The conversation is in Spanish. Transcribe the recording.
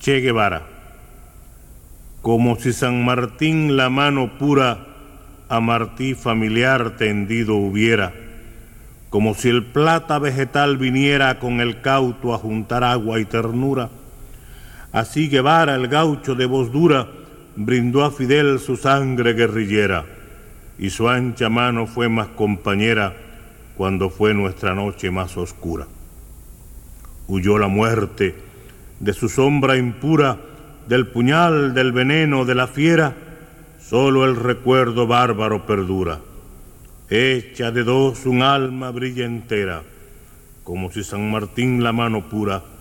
Che Guevara. Como si San Martín la mano pura a Martí familiar tendido hubiera, como si el plata vegetal viniera con el cauto a juntar agua y ternura, así Guevara, el gaucho de voz dura, brindó a Fidel su sangre guerrillera, y su ancha mano fue más compañera cuando fue nuestra noche más oscura. Huyó la muerte de su sombra impura, del puñal, del veneno, de la fiera, solo el recuerdo bárbaro perdura. Hecha de dos un alma brilla entera, como si San Martín la mano pura